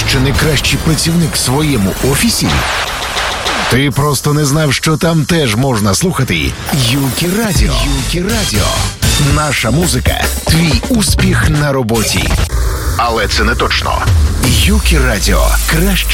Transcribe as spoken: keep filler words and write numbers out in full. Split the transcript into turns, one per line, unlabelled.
чи не кращий працівник в своєму офісі? Ти просто не знав, що там теж можна слухати Юкі Радіо. Юкі Радіо. Наша музика – твій успіх на роботі. Але це не точно. Юкі Радіо. Краще